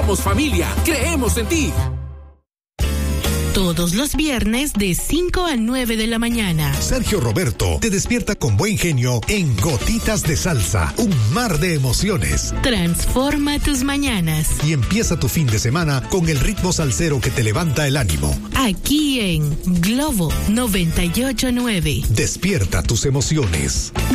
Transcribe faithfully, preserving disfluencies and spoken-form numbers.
Somos familia, creemos en ti. Todos los viernes de cinco a nueve de la mañana. Sergio Roberto te despierta con buen genio en Gotitas de Salsa, un mar de emociones. Transforma tus mañanas. Y empieza tu fin de semana con el ritmo salsero que te levanta el ánimo. Aquí en Globo noventa y ocho punto nueve. Despierta tus emociones.